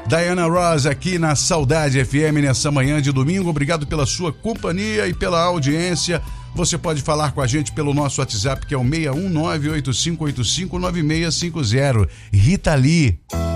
Diana Ross aqui na Saudade FM nessa manhã de domingo. Obrigado pela sua companhia e pela audiência. Você pode falar com a gente pelo nosso WhatsApp, que é o 61985859650. Rita Lee.